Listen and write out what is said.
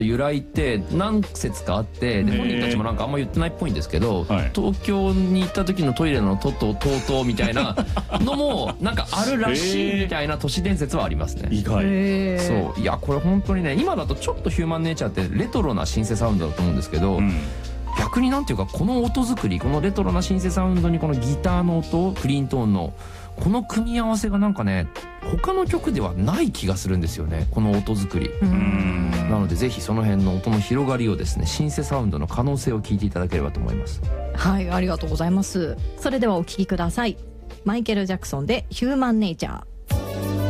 由来って何説かあって、で本人たちもなんかあんま言ってないっぽいんですけど、東京に行った時のトイレのトトトートみたいなのもなんかあるらしいみたいな都市伝説はありますね。 意外。 そう、いやこれ本当にね、今だとちょっとヒューマンネイチャーってレトロなシンセサウンドだと思うんですけど、逆になんていうか、この音作り、このレトロなシンセサウンドにこのギターの音、クリーントーンのこの組み合わせがなんかね、他の曲ではない気がするんですよね、この音作り。なのでぜひその辺の音の広がりをですね、シンセサウンドの可能性を聞いていただければと思います。 はい、ありがとうございます。それではお聴きください。マイケル・ジャクソンでヒューマンネイチャー。